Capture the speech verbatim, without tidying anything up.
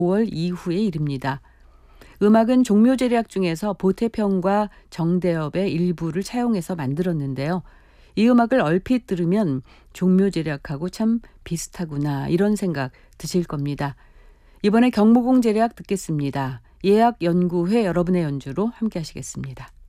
오월 이후의 일입니다. 음악은 종묘제략 중에서 보태평과 정대협의 일부를 차용해서 만들었는데요. 이 음악을 얼핏 들으면 종묘제략하고 참 비슷하구나 이런 생각 드실 겁니다. 이번에 경무공제략 듣겠습니다. 예약연구회 여러분의 연주로 함께 하시겠습니다.